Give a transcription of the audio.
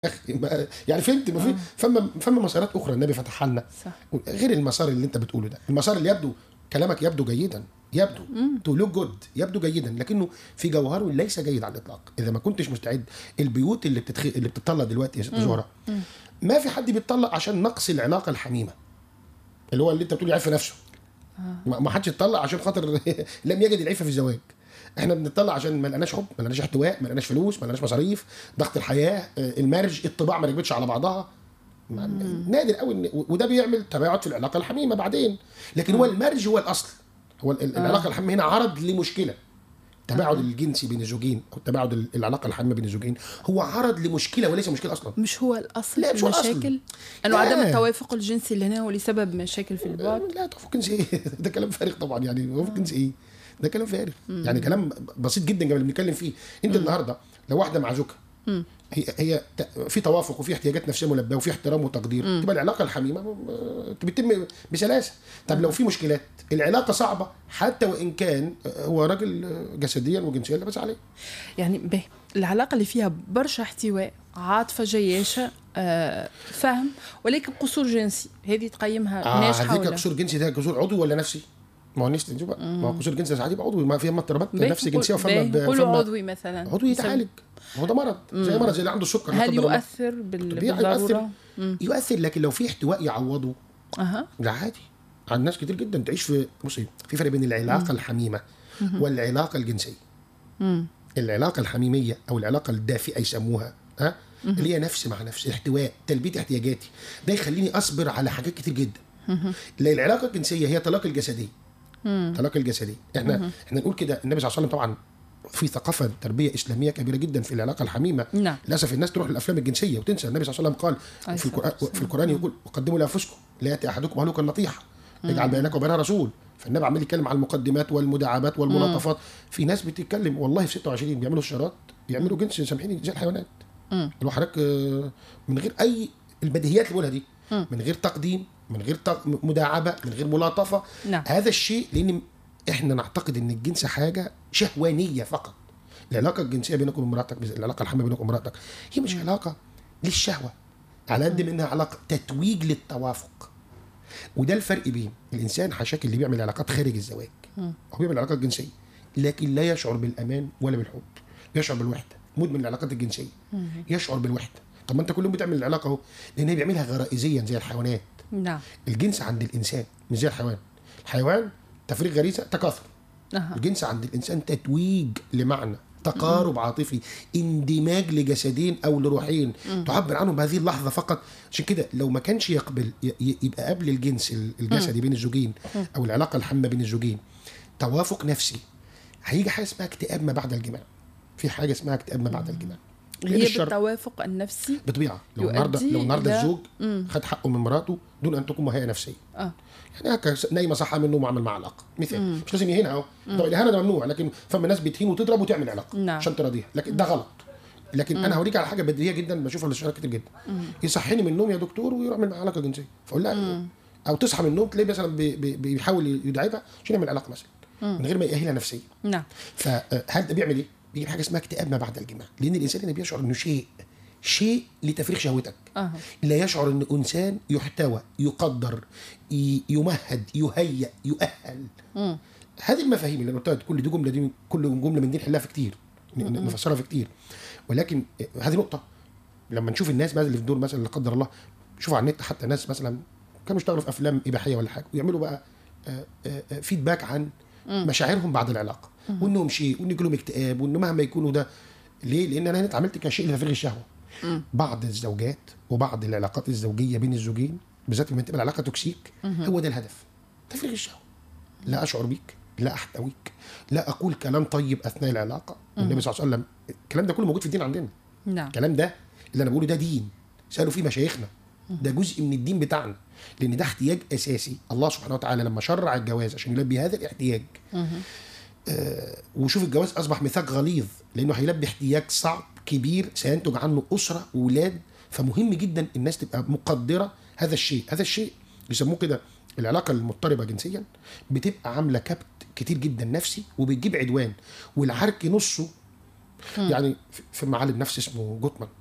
يعني فهمت؟ ما في فما مسارات اخرى النبي فتحها لنا غير المسار اللي انت بتقوله ده. المسار اللي يبدو كلامك يبدو جيدا، يبدو تو لوك جود، يبدو جيدا، لكنه في جوهره ليس جيد على الاطلاق اذا ما كنتش مستعد. البيوت اللي بتطلق دلوقتي يا ست زهره، ما في حد بيتطلق عشان نقص العلاقه الحميمه اللي هو اللي انت بتقول عارف نفسه. ما حدش يتطلق عشان خاطر لم يجد العفه في الزواج. احنا بنطلع عشان ما لقناش حب، ما لقناش احتواء، ما لقناش فلوس، ما لقناش مصاريف، ضغط الحياه، المارج، الطباع ما ركبتش على بعضها. نادر قوي وده بيعمل تباعد في العلاقه الحميمه بعدين. لكن هو المارج هو الاصل، هو العلاقه الحميمه هنا عرض لمشكله. التباعد الجنسي بين الزوجين او التباعد العلاقه الحميمه بين الزوجين هو عرض لمشكله وليس مشكله اصلا. مش هو الاصل. لا مش هو مشاكل انه عدم التوافق الجنسي اللي هنا هو لسبب مشاكل في البعد. لا توافق جنسي ايه؟ ده كلام فارغ طبعا. يعني توافق جنسي ايه؟ ده كلام فارغ. يعني كلام بسيط جدا قبل بنتكلم فيه. انت النهارده لو واحده مع زوجها هي في توافق وفي احتياجات نفسيه ملبيه وفي احترام وتقدير، تبقى العلاقه الحميمه بتتم بسلاسه. طب لو في مشكلات العلاقه صعبه حتى وان كان هو راجل جسديا وجنسيا لابس عليه. يعني العلاقه اللي فيها برشا احتواء، عاطفه جياشه، فهم، ولكن قصور جنسي، هذه تقيمها ناجحه ولا؟ قصور جنسي ده قصور عضوي ولا نفسي؟ ما هو نفسي بقى، ما هو قصور جنسي ساعات يبقى عضوي، ما فيها اضطرابات نفسي جنسيه وفما عضوي مثلا عضوي يتعالج. هو ده مرض زي مرض زي اللي عنده السكر. هل يؤثر بالضروره؟ يؤثر لكن لو في احتواء يعوضه لا عادي. عن ناس كتير جدا تعيش في بصي في فرق بين العلاقه الحميمه والعلاقه الجنسيه. العلاقه الحميميه او العلاقه الدافئه يسموها اللي هي نفس مع نفس، احتواء، تلبيه احتياجاتي، ده يخليني اصبر على حاجات كتير جدا. العلاقه الجنسيه هي طلاق الجسدي. طلاق الجسدي احنا نقول كده. النبي صلى الله عليه وسلم طبعا في ثقافه تربيه اسلاميه كبيره جدا في العلاقه الحميمه. للاسف الناس تروح للافلام الجنسيه وتنسى. النبي صلى الله عليه وسلم قال في القران يقول وقدموا لانفسكم لا ياتي احدكم اهلك النطيحه يجعل بينك وبينها رسول. فالنبي عمال يتكلم عن المقدمات والمداعبات والملاطفات. في ناس بتتكلم والله في 26 بيعملوا الشراط يعملوا جنس سامحيني زي الحيوانات. اللي حضرتك من غير اي البديهيات اللي بقولها دي، من غير تقديم، من غير مداعبه، من غير ملاطفه. هذا الشيء لان احنا نعتقد ان الجنس حاجه شهوانيه فقط. العلاقه الجنسيه بينك وبين مراتك، العلاقه الحميمه بينك وبين مراتك هي مش علاقه للشهوه على قد منها علاقه تتويج للتوافق. وده الفرق بين الانسان حشاك اللي بيعمل علاقات خارج الزواج هو بيعمل علاقات جنسيه لكن لا يشعر بالامان ولا بالحب، يشعر بالوحده. مدمن العلاقات الجنسيه يشعر بالوحده. طب ما انت كل يوم بتعمل العلاقه اهو، لان هي بيعملها غرائزيا زي الحيوانات. الجنس عند الانسان مش زي الحيوان. الحيوان تفريغ غريزه، تكاثر. الجنس عند الانسان تتويج لمعنى، تقارب عاطفي، اندماج لجسدين او لروحين تعبر عنهم بهذه اللحظه فقط. عشان كده لو ما كانش يقبل يبقى قبل الجنس الجسدي بين الزوجين او العلاقه الحميمه بين الزوجين توافق نفسي، هيجي حاجه اسمها اكتئاب ما بعد الجماع. في حاجه اسمها اكتئاب ما بعد الجماع هي بالتوافق النفسي بطبيعه. لو النهارده الزوج خد حقه من مراته دون ان تكون مهيئه نفسيه، يعني نايمه صحه منه وعمل معها علاقه مثال، مش لازم يهينها اهو. الاهانه ده ممنوع، لكن فما ناس بتهين وتضرب وتعمل علاقه عشان تراضيها، لكن ده غلط. لكن انا هوريك على حاجه بديهيه جدا بشوفها في الشارع كتير جدا. يصحيني من النوم يا دكتور ويروح يعمل معاها علاقه جنسيه، فاقول لها او تصحى من النوم تلاقي مثلا بيحاول يدعبها عشان يعمل علاقه مثلا من غير ما يأهلها نفسيا. فهل ده بيعمل ايه؟ بيجيب حاجه اسمها اكتئاب ما بعد الجماع، لان الانسان اللي بيشعر انه شيء لتفريغ شهوتك. لا يشعر ان انسان يحتوى، يقدر، يمهد، يهيأ، يؤهل. هذه المفاهيم اللي قلتها كل جمله من دي نحلها في كتير، نفسرها في كتير. ولكن هذه نقطه لما نشوف الناس مثلا اللي في دول مثلا لا قدر الله، شوفوا على النت حتى ناس مثلا كانوا يشتغلوا في افلام اباحيه ولا حاجه ويعملوا بقى فيدباك عن مشاعرهم بعد العلاقه، وانهم شيء، وان يجي لهم اكتئاب، وان مهما يكونوا ده ليه؟ لان انا هنا اتعاملت كشيء لتفريغ الشهوه. بعض الزوجات وبعض العلاقات الزوجيه بين الزوجين بالذات لما تبقى العلاقه توكسيك هو ده الهدف، تفريغ الشهوه. لا اشعر بيك، لا احتويك، لا اقول كلام طيب اثناء العلاقه. النبي صلى الله عليه وسلم الكلام ده كله موجود في الدين عندنا. الكلام ده اللي انا بقوله ده دين سالوا فيه مشايخنا، ده جزء من الدين بتاعنا، لان ده احتياج اساسي. الله سبحانه وتعالى لما شرع الجواز عشان يلبي هذا الاحتياج. وشوف الجواز اصبح ميثاق غليظ لانه هيلبي احتياج صعب كبير سينتج عنه اسره واولاد. فمهم جدا الناس تبقى مقدره هذا الشيء يسموه كده العلاقه المضطربه جنسيا، بتبقى عامله كبت كتير جدا نفسي وبتجيب عدوان، والعرك نصه. يعني في معالم نفس اسمه جوتمان